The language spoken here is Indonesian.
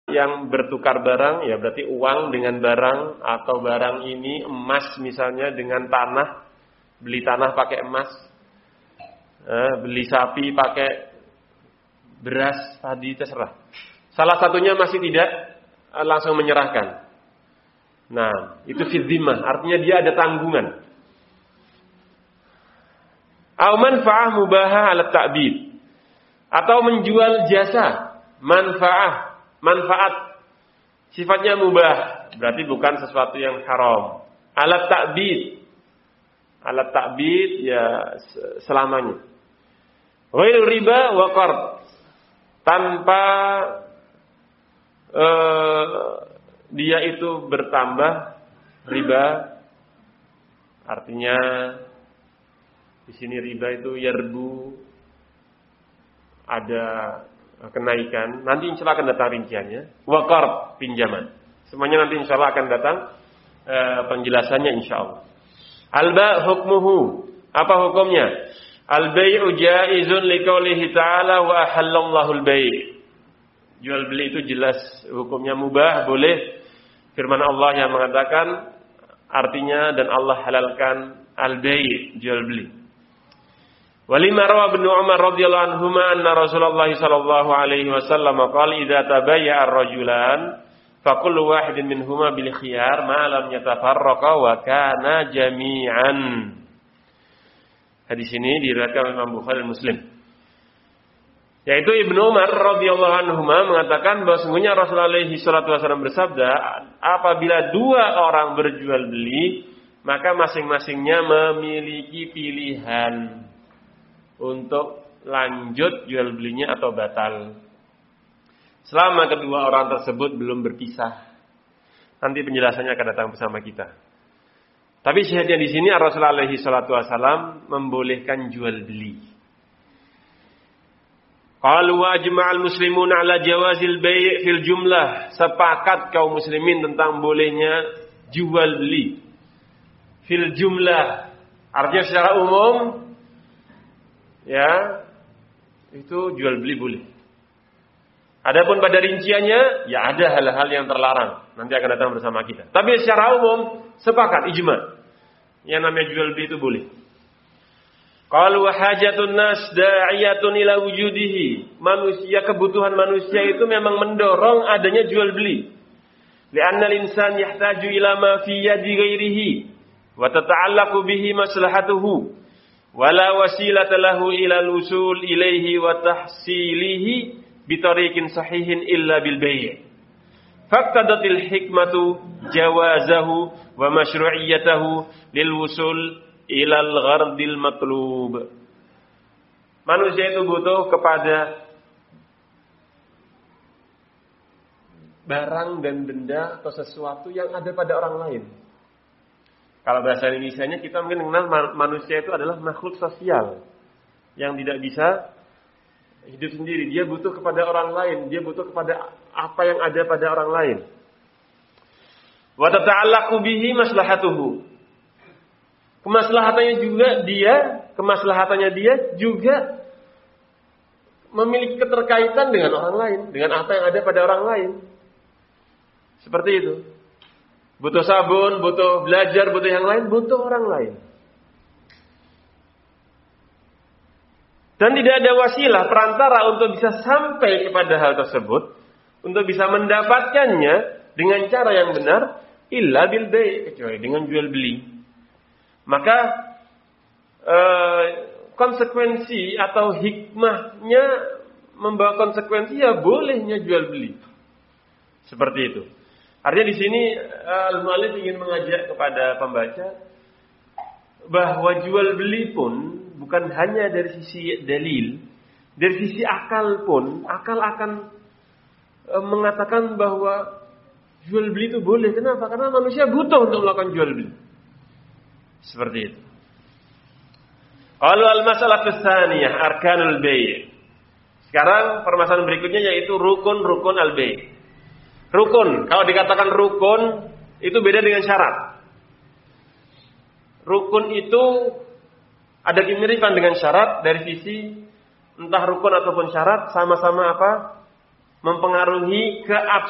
yang bertukar barang, ya berarti uang dengan barang, atau barang ini emas misalnya dengan tanah, beli tanah pakai emas, beli sapi pakai beras, tadi terserah. Salah satunya masih tidak langsung menyerahkan. Nah, itu fi dhimmah, artinya dia ada tanggungan. Au manfa'ah mubahah ala ta'bid, atau menjual jasa manfaat sifatnya mubah, berarti bukan sesuatu yang haram. Alat ta'bid ya selamanya. Ghairu riba wa qard, tanpa dia itu bertambah riba, artinya di sini riba itu yarbu, ada kenaikan. Nanti insya Allah akan datang rinciannya. Waqard, pinjaman. Semuanya nanti insya Allah akan datang penjelasannya insya Allah. Al-ba' hukmuhu, apa hukumnya? Al-bay'u jaizun liqaulihi ta'ala wa ahallallahu al-bay'. Jual beli itu jelas hukumnya mubah, boleh. Firman Allah yang mengatakan, artinya dan Allah halalkan al-bay', jual beli. Walima rawa Ibnu Umar radhiyallahu anhuma anna Rasulullah sallallahu alaihi wasallam qala idza tabayya'a ar-rajulan fa kullu wahidin minhuma bil khiyar ma lam yatafarraqa wa kana jami'an. Hadis ini diriwayatkan Imam Bukhari dan Muslim. Yaitu Ibnu Umar radhiyallahu anhuma mengatakan bahwa sungguhnya Rasulullah alaihi salatu wasallam bersabda, apabila dua orang berjual beli, maka masing-masingnya memiliki pilihan untuk lanjut jual belinya atau batal, selama kedua orang tersebut belum berpisah. Nanti penjelasannya akan datang bersama kita. Tapi syahidnya di sini Rasulullah alaihi salatu wasallam membolehkan jual beli. Qalu wa ajma'al muslimun ala jawazil bai' fil jumlah. Sepakat kaum muslimin tentang bolehnya jual beli fil jumlah, artinya secara umum. Ya, itu jual beli boleh. Adapun pada rinciannya, ya ada hal-hal yang terlarang. Nanti akan datang bersama kita. Tapi secara umum, sepakat, ijma. Yang namanya jual beli itu boleh. Qalu hajatun nas da'iyatun ila wujudihi. Manusia, kebutuhan manusia itu memang mendorong adanya jual beli. Li'anna al-insan yahtaju ila ma fi yadi ghairihi wa tata'allaqu bihi maslahatuhu. Wala wasilata lahu ila al-usul ilaihi wa tahsilihi bitariqin sahihin illa bil bai'. Faqtadatil hikmatu jawazahu wa masyru'iyyatahu lil wusul ila al-ghardil matlub. Manusia itu butuh kepada barang dan benda atau sesuatu yang ada pada orang lain. Kalau bahasa Indonesianya kita mungkin mengenal manusia itu adalah makhluk sosial yang tidak bisa hidup sendiri. Dia butuh kepada orang lain, dia butuh kepada apa yang ada pada orang lain. Wa tata'allaqu bihi maslahatuhu. Kemaslahatannya dia juga memiliki keterkaitan dengan orang lain, dengan apa yang ada pada orang lain. Seperti itu. Butuh sabun, butuh belajar, butuh yang lain, butuh orang lain. Dan tidak ada wasilah perantara untuk bisa sampai kepada hal tersebut, untuk bisa mendapatkannya dengan cara yang benar, illa bil bai', kecuali dengan jual beli. Maka konsekuensi atau hikmahnya membawa konsekuensi ya bolehnya jual beli. Seperti itu. Artinya di sini al-mu'allif ingin mengajak kepada pembaca bahwa jual beli pun bukan hanya dari sisi dalil, dari sisi akal pun, akal akan mengatakan bahwa jual beli itu boleh. Kenapa? Karena manusia butuh untuk melakukan jual beli. Seperti itu. Qalu al-masalah tsaniyah arkanul bai'. Sekarang permasalahan berikutnya yaitu rukun-rukun al-bai'. Rukun, kalau dikatakan rukun itu beda dengan syarat. Rukun itu ada kemiripan dengan syarat dari sisi entah rukun ataupun syarat sama-sama apa? Mempengaruhi